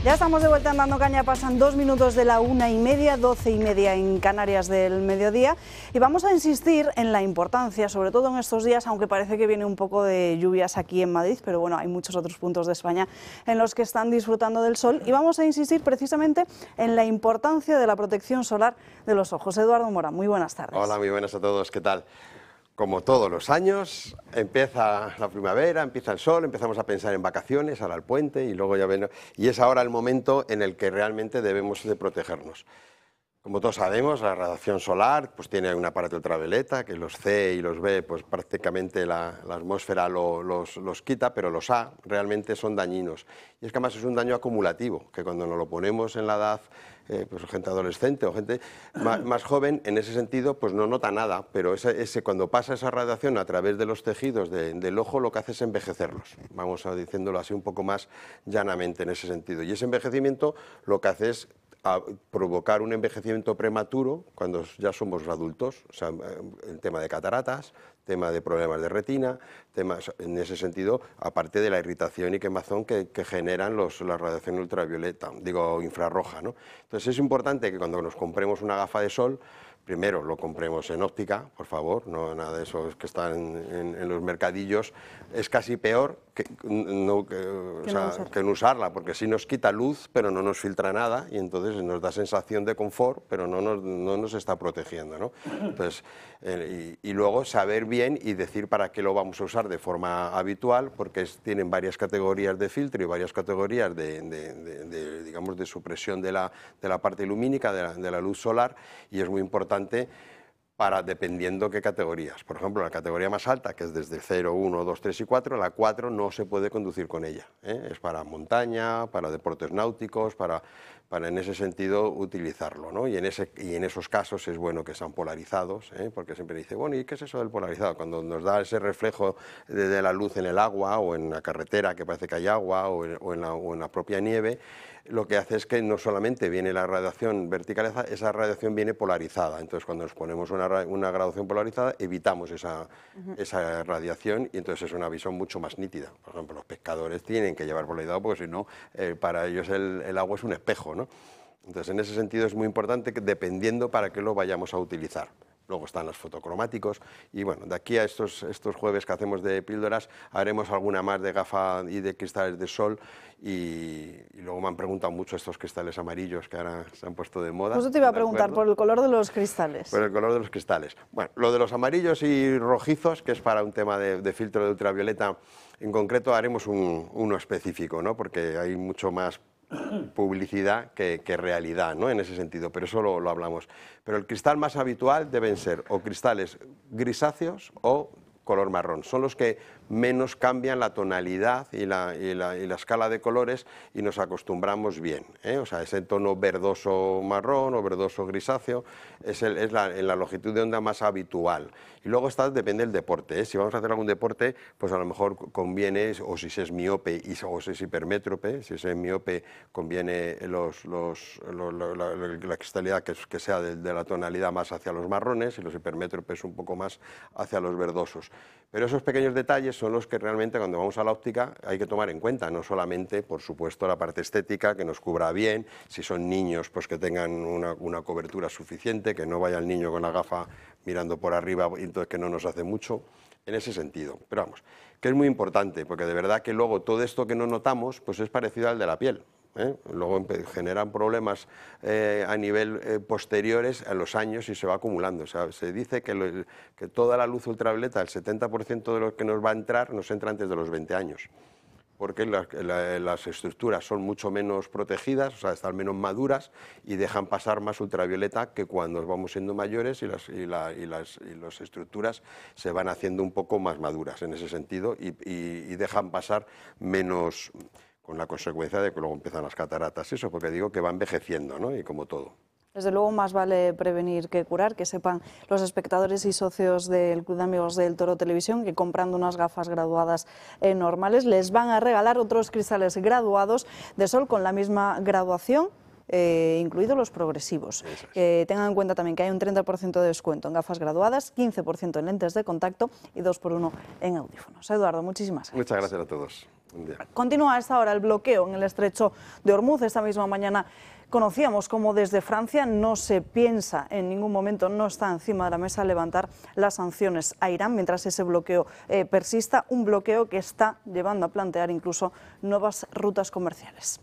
Ya estamos de vuelta en Dando Caña, pasan 2 minutos de la 1:30, 12:30 en Canarias del mediodía, y vamos a insistir en la importancia, sobre todo en estos días, aunque parece que viene un poco de lluvias aquí en Madrid, pero bueno, hay muchos otros puntos de España en los que están disfrutando del sol, y vamos a insistir precisamente en la importancia de la protección solar de los ojos. Eduardo Mora, muy buenas tardes. Hola, muy buenas a todos, ¿qué tal? Como todos los años, empieza la primavera, empieza el sol, empezamos a pensar en vacaciones, ahora el puente, y luego ya ven, y es ahora el momento en el que realmente debemos de protegernos. Como todos sabemos, la radiación solar pues tiene un aparato ultravioleta, que los C y los B pues prácticamente la atmósfera los quita, pero los A realmente son dañinos. Y es que además es un daño acumulativo, que cuando nos lo ponemos en la edad, pues gente adolescente o gente más joven, en ese sentido pues no nota nada, pero cuando pasa esa radiación a través de los tejidos del ojo, lo que hace es envejecerlos, vamos a diciéndolo así un poco más llanamente en ese sentido. Y ese envejecimiento lo que hace es provocar un envejecimiento prematuro cuando ya somos adultos, o sea, el tema de cataratas, tema de problemas de retina, temas en ese sentido, aparte de la irritación y quemazón que generan la radiación ultravioleta, digo infrarroja, ¿no? Entonces es importante que cuando nos compremos una gafa de sol, primero lo compremos en óptica, por favor, no nada de esos que están en los mercadillos. Es casi peor que no usarla, porque sí nos quita luz, pero no nos filtra nada, y entonces nos da sensación de confort, pero no nos está protegiendo, ¿no? Entonces, y luego saber bien y decir para qué lo vamos a usar de forma habitual, porque tienen varias categorías de filtro y varias categorías digamos, de supresión de la parte lumínica, de la luz solar, y es muy importante dependiendo qué categorías. Por ejemplo, la categoría más alta, que es desde 0, 1, 2, 3 y 4, la 4 no se puede conducir con ella, ¿eh? Es para montaña, para deportes náuticos, para en ese sentido utilizarlo, ¿no? Y en esos casos es bueno que sean polarizados, ¿eh? Porque siempre dice, bueno, ¿y qué es eso del polarizado? Cuando nos da ese reflejo de la luz en el agua o en la carretera que parece que hay agua o en la propia nieve, lo que hace es que no solamente viene la radiación vertical, esa radiación viene polarizada. Entonces, cuando nos ponemos una graduación polarizada, evitamos esa radiación, y entonces es una visión mucho más nítida. Por ejemplo, los pescadores tienen que llevar polarizado porque si no, para ellos el agua es un espejo, ¿no? Entonces, en ese sentido es muy importante que dependiendo para qué lo vayamos a utilizar. Luego están los fotocromáticos, y bueno, de aquí a estos jueves que hacemos de píldoras haremos alguna más de gafa y de cristales de sol, y luego me han preguntado mucho estos cristales amarillos que ahora se han puesto de moda. Pues yo te iba a preguntar por el color de los cristales. Por el color de los cristales. Bueno, lo de los amarillos y rojizos, que es para un tema de filtro de ultravioleta, en concreto haremos uno específico, ¿no? Porque hay mucho más publicidad que realidad, ¿no? En ese sentido, pero eso lo hablamos. Pero el cristal más habitual deben ser o cristales grisáceos o color marrón. Son los que menos cambian la tonalidad y la escala de colores, y nos acostumbramos bien, ¿eh? O sea, ese tono verdoso marrón o verdoso grisáceo es en la longitud de onda más habitual. Y luego depende del deporte, ¿eh? Si vamos a hacer algún deporte, pues a lo mejor conviene, o si se es miope o si es hipermétrope, si es miope conviene la cristalidad que sea de la tonalidad más hacia los marrones, y los hipermétropes un poco más hacia los verdosos. Pero esos pequeños detalles son los que realmente cuando vamos a la óptica hay que tomar en cuenta, no solamente, por supuesto, la parte estética, que nos cubra bien, si son niños, pues que tengan una cobertura suficiente, que no vaya el niño con la gafa mirando por arriba, y entonces que no nos hace mucho, en ese sentido. Pero vamos, que es muy importante, porque de verdad que luego todo esto que no notamos, pues es parecido al de la piel, ¿eh? Luego generan problemas a nivel posteriores a los años, y se va acumulando. O sea, se dice que toda la luz ultravioleta, el 70% de lo que nos va a entrar, nos entra antes de los 20 años, porque las estructuras son mucho menos protegidas, o sea, están menos maduras, y dejan pasar más ultravioleta que cuando vamos siendo mayores, y las estructuras se van haciendo un poco más maduras en ese sentido, y dejan pasar menos, con la consecuencia de que luego empiezan las cataratas, eso, porque digo que va envejeciendo, ¿no? Y como todo. Desde luego, más vale prevenir que curar, que sepan los espectadores y socios del Club de Amigos del Toro Televisión que comprando unas gafas graduadas normales les van a regalar otros cristales graduados de sol con la misma graduación incluidos los progresivos. Tengan en cuenta también que hay un 30% de descuento en gafas graduadas, 15% en lentes de contacto y 2x1 en audífonos. Eduardo, muchísimas gracias. Muchas gracias a todos. Buen día. Continúa a esta hora el bloqueo en el estrecho de Ormuz. Esta misma mañana conocíamos cómo desde Francia no se piensa en ningún momento, no está encima de la mesa levantar las sanciones a Irán mientras ese bloqueo persista, un bloqueo que está llevando a plantear incluso nuevas rutas comerciales.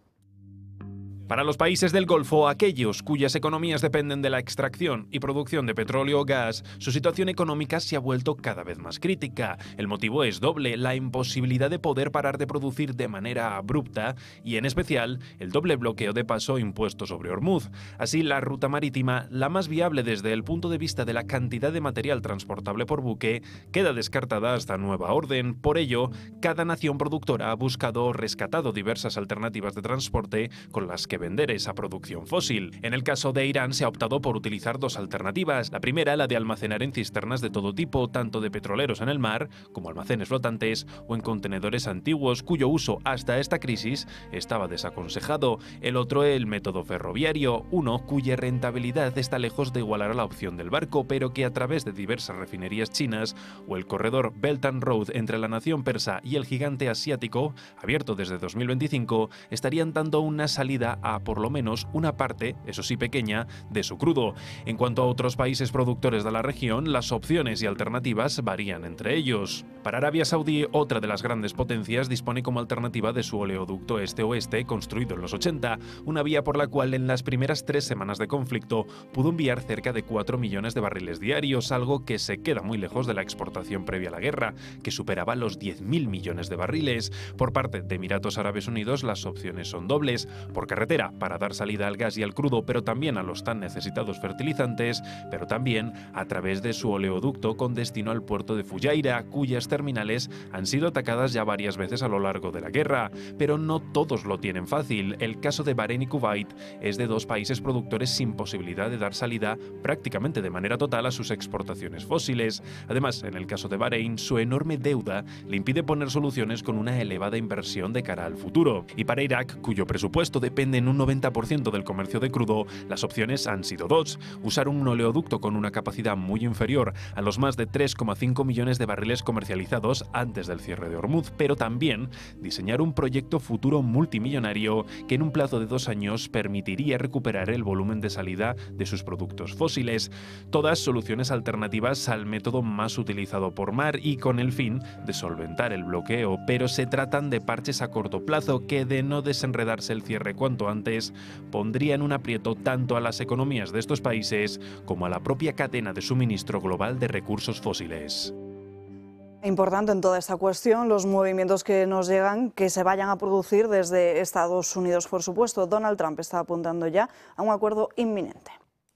Para los países del Golfo, aquellos cuyas economías dependen de la extracción y producción de petróleo o gas, su situación económica se ha vuelto cada vez más crítica. El motivo es doble: la imposibilidad de poder parar de producir de manera abrupta y, en especial, el doble bloqueo de paso impuesto sobre Ormuz. Así, la ruta marítima, la más viable desde el punto de vista de la cantidad de material transportable por buque, queda descartada hasta nueva orden. Por ello, cada nación productora ha buscado o rescatado diversas alternativas de transporte con las que vender esa producción fósil. En el caso de Irán se ha optado por utilizar dos alternativas. La primera, la de almacenar en cisternas de todo tipo, tanto de petroleros en el mar, como almacenes flotantes o en contenedores antiguos, cuyo uso hasta esta crisis estaba desaconsejado. El otro, el método ferroviario, uno cuya rentabilidad está lejos de igualar a la opción del barco, pero que a través de diversas refinerías chinas o el corredor Belt and Road entre la nación persa y el gigante asiático, abierto desde 2025, estarían dando una salida a por lo menos una parte, eso sí pequeña, de su crudo. En cuanto a otros países productores de la región, las opciones y alternativas varían entre ellos. Para Arabia Saudí, otra de las grandes potencias, dispone como alternativa de su oleoducto este-oeste, construido en los 80, una vía por la cual en las primeras 3 semanas de conflicto pudo enviar cerca de 4 millones de barriles diarios, algo que se queda muy lejos de la exportación previa a la guerra, que superaba los 10.000 millones de barriles. Por parte de Emiratos Árabes Unidos, las opciones son dobles: por carretera, para dar salida al gas y al crudo, pero también a los tan necesitados fertilizantes, pero también a través de su oleoducto con destino al puerto de Fujairah, cuyas terminales han sido atacadas ya varias veces a lo largo de la guerra. Pero no todos lo tienen fácil. El caso de Bahrein y Kuwait es de dos países productores sin posibilidad de dar salida prácticamente de manera total a sus exportaciones fósiles. Además, en el caso de Bahrein, su enorme deuda le impide poner soluciones con una elevada inversión de cara al futuro. Y para Irak, cuyo presupuesto depende en un 90% del comercio de crudo, las opciones han sido dos: usar un oleoducto con una capacidad muy inferior a los más de 3,5 millones de barriles comercializados antes del cierre de Ormuz, pero también diseñar un proyecto futuro multimillonario que en un plazo de 2 años permitiría recuperar el volumen de salida de sus productos fósiles. Todas soluciones alternativas al método más utilizado por mar y con el fin de solventar el bloqueo, pero se tratan de parches a corto plazo que, de no desenredarse el cierre cuanto antes, pondrían un aprieto tanto a las economías de estos países como a la propia cadena de suministro global de recursos fósiles. Importante en toda esta cuestión los movimientos que nos llegan, que se vayan a producir desde Estados Unidos, por supuesto. Donald Trump está apuntando ya a un acuerdo inminente.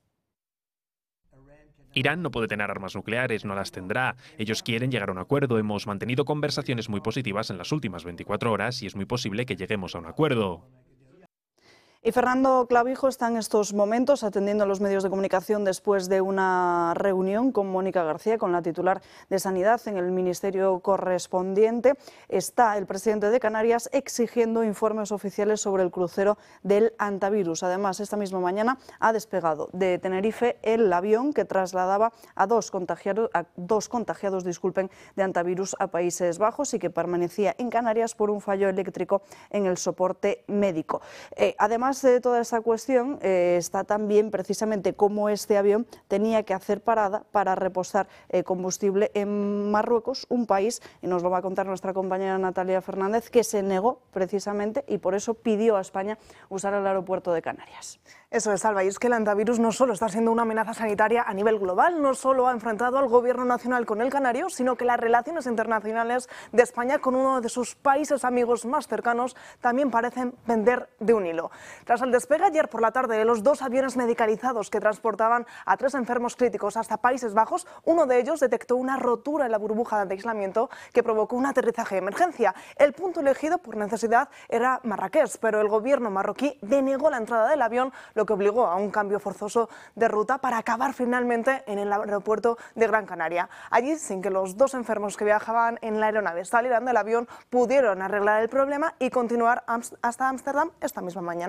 Irán no puede tener armas nucleares, no las tendrá. Ellos quieren llegar a un acuerdo. Hemos mantenido conversaciones muy positivas en las últimas 24 horas y es muy posible que lleguemos a un acuerdo. Y Fernando Clavijo está en estos momentos atendiendo a los medios de comunicación después de una reunión con Mónica García, con la titular de Sanidad en el ministerio correspondiente. Está el presidente de Canarias exigiendo informes oficiales sobre el crucero del hantavirus. Además, esta misma mañana ha despegado de Tenerife el avión que trasladaba a dos contagiados de hantavirus a Países Bajos y que permanecía en Canarias por un fallo eléctrico en el soporte médico. Además de toda esta cuestión, está también precisamente cómo este avión tenía que hacer parada para repostar combustible en Marruecos, un país, y nos lo va a contar nuestra compañera Natalia Fernández, que se negó precisamente y por eso pidió a España usar el aeropuerto de Canarias. Eso es, Alba, y es que el hantavirus no solo está siendo una amenaza sanitaria a nivel global, no solo ha enfrentado al gobierno nacional con el canario, sino que las relaciones internacionales de España con uno de sus países amigos más cercanos también parecen pender de un hilo. Tras el despegue ayer por la tarde de los 2 aviones medicalizados que transportaban a 3 enfermos críticos hasta Países Bajos, uno de ellos detectó una rotura en la burbuja de aislamiento que provocó un aterrizaje de emergencia. El punto elegido por necesidad era Marrakech, pero el gobierno marroquí denegó la entrada del avión, lo que obligó a un cambio forzoso de ruta para acabar finalmente en el aeropuerto de Gran Canaria. Allí, sin que los 2 enfermos que viajaban en la aeronave salieran del avión, pudieron arreglar el problema y continuar hasta Ámsterdam esta misma mañana.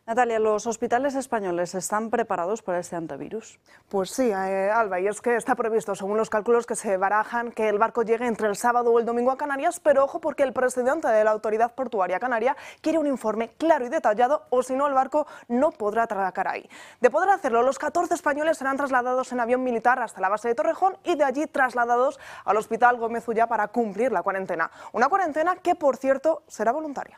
Natalia, ¿los hospitales españoles están preparados para este antivirus? Pues sí, Alba, y es que está previsto, según los cálculos que se barajan, que el barco llegue entre el sábado o el domingo a Canarias, pero ojo porque el presidente de la Autoridad Portuaria Canaria quiere un informe claro y detallado, o si no el barco no podrá atracar ahí. De poder hacerlo, los 14 españoles serán trasladados en avión militar hasta la base de Torrejón y de allí trasladados al Hospital Gómez Ullá para cumplir la cuarentena. Una cuarentena que, por cierto, será voluntaria.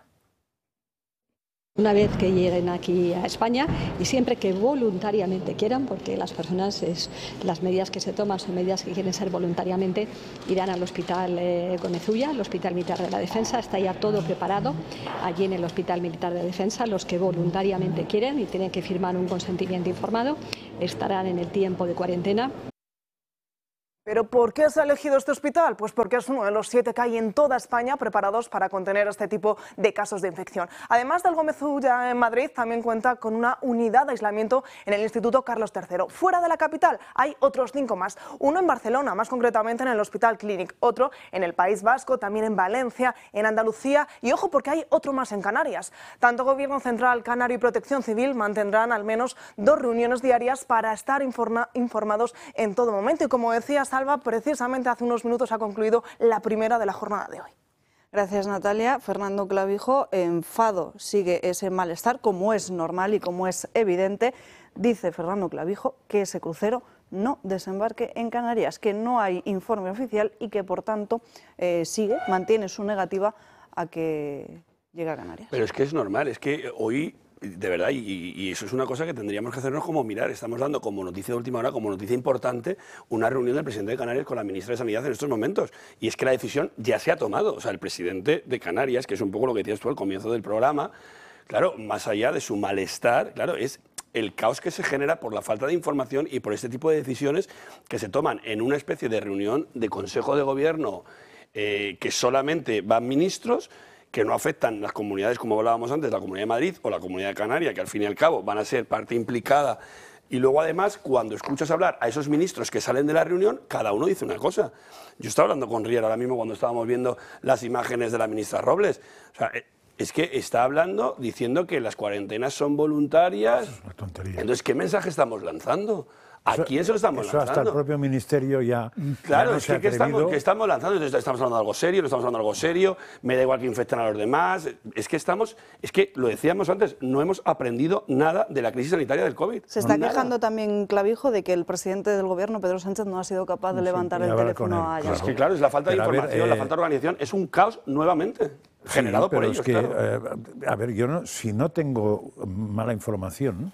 Una vez que lleguen aquí a España y siempre que voluntariamente quieran, porque las personas, las medidas que se toman son medidas que quieren ser voluntariamente, irán al Hospital Gómez Ullá, el Hospital Militar de la Defensa, está ya todo preparado allí en el Hospital Militar de Defensa. Los que voluntariamente quieren y tienen que firmar un consentimiento informado estarán en el tiempo de cuarentena. ¿Pero por qué se ha elegido este hospital? Pues porque es uno de los 7 que hay en toda España preparados para contener este tipo de casos de infección. Además del Gómez Ullá en Madrid, también cuenta con una unidad de aislamiento en el Instituto Carlos III. Fuera de la capital hay otros 5 más. Uno en Barcelona, más concretamente en el Hospital Clínic. Otro en el País Vasco, también en Valencia, en Andalucía. Y ojo porque hay otro más en Canarias. Tanto Gobierno Central Canario y Protección Civil mantendrán al menos 2 reuniones diarias para estar informados en todo momento. Y como decía Salva, precisamente hace unos minutos ha concluido la primera de la jornada de hoy. Gracias, Natalia. Fernando Clavijo, enfado, sigue ese malestar, como es normal y como es evidente. Dice Fernando Clavijo que ese crucero no desembarque en Canarias, que no hay informe oficial y que, por tanto, mantiene su negativa a que llegue a Canarias. Pero es que es normal, es que hoy, de verdad, y eso es una cosa que tendríamos que hacernos como mirar. Estamos dando como noticia de última hora, como noticia importante, una reunión del presidente de Canarias con la ministra de Sanidad en estos momentos. Y es que la decisión ya se ha tomado. O sea, el presidente de Canarias, que es un poco lo que decías tú al comienzo del programa, claro, más allá de su malestar, claro, es el caos que se genera por la falta de información y por este tipo de decisiones que se toman en una especie de reunión de Consejo de Gobierno que solamente van ministros, que no afectan las comunidades, como hablábamos antes, la Comunidad de Madrid o la Comunidad de Canarias, que al fin y al cabo van a ser parte implicada. Y luego, además, cuando escuchas hablar a esos ministros que salen de la reunión, cada uno dice una cosa. Yo estaba hablando con Riera ahora mismo cuando estábamos viendo las imágenes de la ministra Robles. O sea, es que está hablando, diciendo que las cuarentenas son voluntarias. Es una tontería. Entonces, ¿qué mensaje estamos lanzando? ¿A quién se lo estamos lanzando? Hasta el propio ministerio ya. Claro, ya no es que ¿qué estamos lanzando? Entonces, estamos hablando de algo serio, no estamos hablando de algo serio, me da igual que infecten a los demás. Es que lo decíamos antes, no hemos aprendido nada de la crisis sanitaria del COVID. Se está quejando también Clavijo de que el presidente del Gobierno, Pedro Sánchez, no ha sido capaz de levantar el teléfono a Claro. Es que claro, es la falta de información, la falta de organización, es un caos nuevamente. Generado por ellos, claro. A ver, yo si no tengo mala información,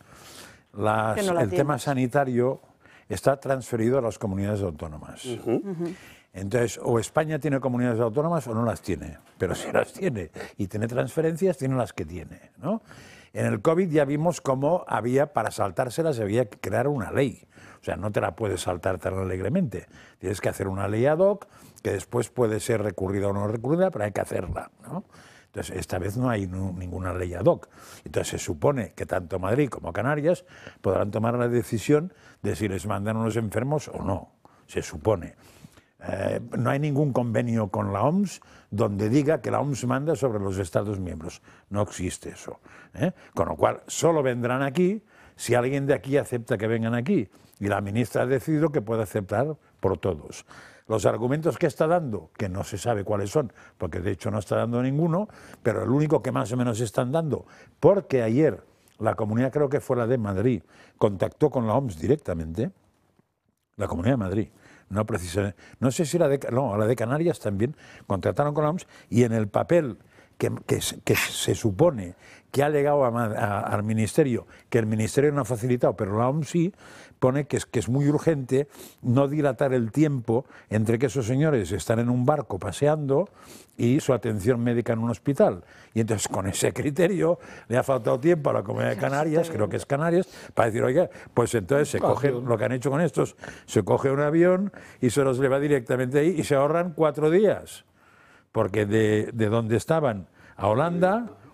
el tema sanitario está transferido a las comunidades autónomas. Entonces, o España tiene comunidades autónomas o no las tiene, pero si las tiene y tiene transferencias, tiene las que tiene, ¿no? En el COVID ya vimos cómo para saltárselas había que crear una ley. O sea, no te la puedes saltar tan alegremente. Tienes que hacer una ley ad hoc que después puede ser recurrida o no recurrida, pero hay que hacerla, ¿no? Entonces, esta vez no hay ninguna ley ad hoc. Entonces, se supone que tanto Madrid como Canarias podrán tomar la decisión de si les mandan unos enfermos o no. Se supone. No hay ningún convenio con la OMS donde diga que la OMS manda sobre los Estados miembros. No existe eso. Con lo cual, solo vendrán aquí si alguien de aquí acepta que vengan aquí. Y la ministra ha decidido que puede aceptar por todos. Los argumentos que está dando, que no se sabe cuáles son, porque de hecho no está dando ninguno, pero el único que más o menos están dando, porque ayer la comunidad, creo que fue la de Madrid, contactó con la OMS directamente, la Comunidad de Madrid, no precisamente, no sé si la de Canarias también, contactaron con la OMS y en el papel que se supone que ha llegado al Ministerio, que el Ministerio no ha facilitado, pero la OMS sí, pone que es muy urgente no dilatar el tiempo entre que esos señores están en un barco paseando y su atención médica en un hospital. Y entonces, con ese criterio, le ha faltado tiempo a la Comunidad de Canarias, creo que es Canarias, para decir, oiga, pues entonces se coge lo que han hecho con estos, se coge un avión y se los lleva directamente ahí y se ahorran 4 días. Porque de donde estaban a Holanda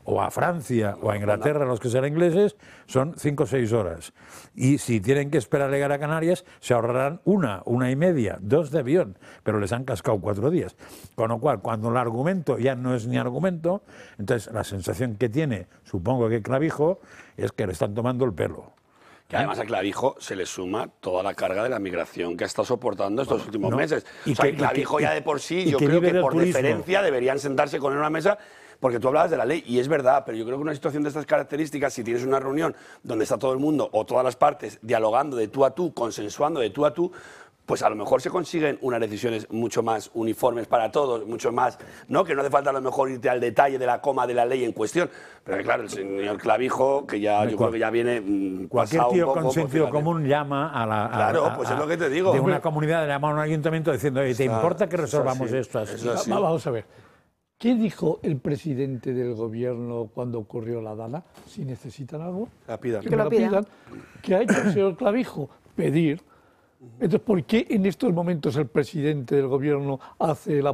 o a Francia o a Inglaterra, los que sean ingleses, son 5 o 6 horas. Y si tienen que esperar a llegar a Canarias, se ahorrarán una y media, 2 de avión, pero les han cascado 4 días. Con lo cual, cuando el argumento ya no es ni argumento, entonces la sensación que tiene, supongo que Clavijo, es que le están tomando el pelo. Que además a Clavijo se le suma toda la carga de la migración que ha estado soportando estos últimos meses. O sea, Clavijo ya de por sí, yo creo que por deferencia deberían sentarse con él en una mesa, porque tú hablabas de la ley, y es verdad, pero yo creo que una situación de estas características, si tienes una reunión donde está todo el mundo o todas las partes dialogando de tú a tú, consensuando de tú a tú, pues a lo mejor se consiguen unas decisiones mucho más uniformes para todos, mucho más, ¿no? Que no hace falta a lo mejor irte al detalle de la coma de la ley en cuestión. Pero claro, el señor Clavijo, que ya yo creo que ya viene cualquier tío con sentido común llama a la... Claro, pues es lo que te digo. De una comunidad, llama a un ayuntamiento diciendo, ¿te importa que resolvamos esto así? Vamos a ver. ¿Qué dijo el presidente del gobierno cuando ocurrió la Dana? Si necesitan algo, que lo pidan. ¿Qué ha hecho el señor Clavijo? Pedir. Entonces, ¿por qué en estos momentos el presidente del gobierno hace la